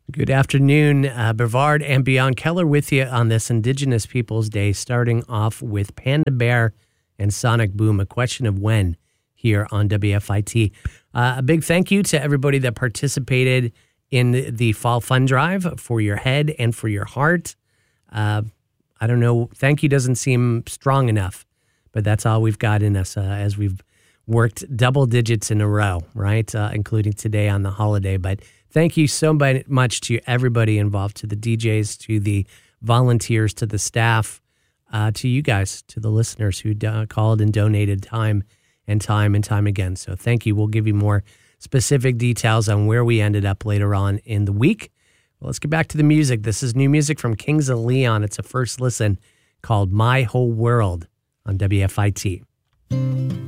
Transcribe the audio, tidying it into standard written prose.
Good afternoon, Brevard and beyond. Keller with you on this Indigenous Peoples Day, starting off with Panda Bear and Sonic Boom, a question of when here on WFIT. A big thank you to everybody that participated in the Fall Fund Drive for your head and for your heart. I don't know, thank you doesn't seem strong enough, but that's all we've got in us as we've worked double digits in a row, right? Including today on the holiday. But thank you so much to everybody involved, to the DJs, to the volunteers, to the staff, to you guys, to the listeners who called and donated time and time again. So thank you. We'll give you more specific details on where we ended up later on in the week. Well, let's get back to the music. This is new music from Kings of Leon. It's a first listen called My Whole World on WFIT.